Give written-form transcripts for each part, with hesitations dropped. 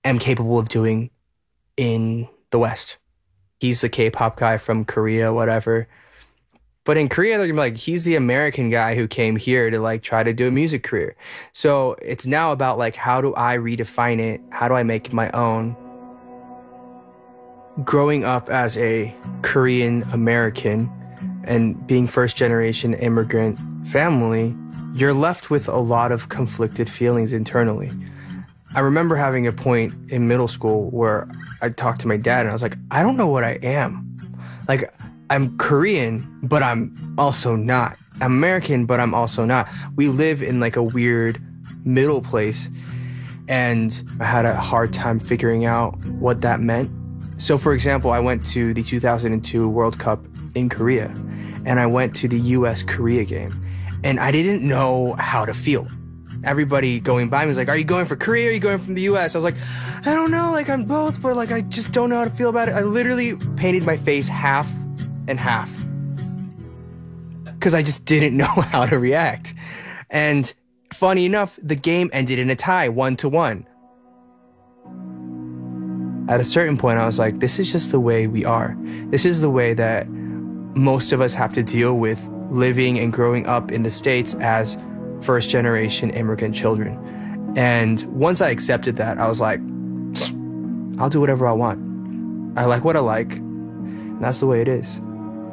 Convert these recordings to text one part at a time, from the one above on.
am capable of doing in the West. He's the K-pop guy from Korea, whatever. But in Korea, they're like, he's the American guy who came here to like try to do a music career. So it's now about like, how do I redefine it? How do I make it my own? Growing up as a Korean American and being first generation immigrant family, you're left with a lot of conflicted feelings internally. I remember having a point in middle school where I talked to my dad and I was like, I don't know what I am. Like, I'm Korean, but I'm also not. I'm American, but I'm also not. We live in like a weird middle place. And I had a hard time figuring out what that meant. So for example, I went to the 2002 World Cup in Korea and I went to the US-Korea game and I didn't know how to feel. Everybody going by me was like, are you going for Korea or are you going from the US? I was like, I don't know, like I'm both, but like I just don't know how to feel about it. I literally painted my face half and half because I just didn't know how to react. And funny enough, the game ended in a tie, 1-1. At a certain point, I was like, this is just the way we are. This is the way that most of us have to deal with living and growing up in the States as first generation immigrant children. And once I accepted that, I was like, I'll do whatever I want. I like what I like, and that's the way it is.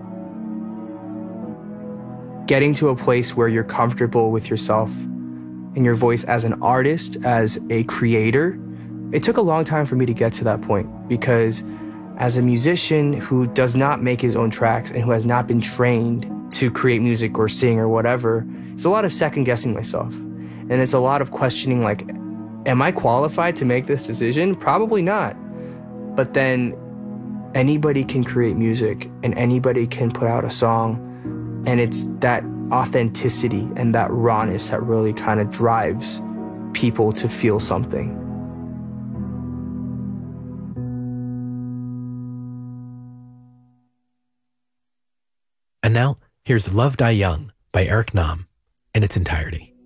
Getting to a place where you're comfortable with yourself and your voice as an artist, as a creator, it took a long time for me to get to that point because as a musician who does not make his own tracks and who has not been trained to create music or sing or whatever, it's a lot of second guessing myself. And it's a lot of questioning like, am I qualified to make this decision? Probably not. But then anybody can create music and anybody can put out a song. And it's that authenticity and that rawness that really kind of drives people to feel something. And now, here's Love Die Young by Eric Nam in its entirety.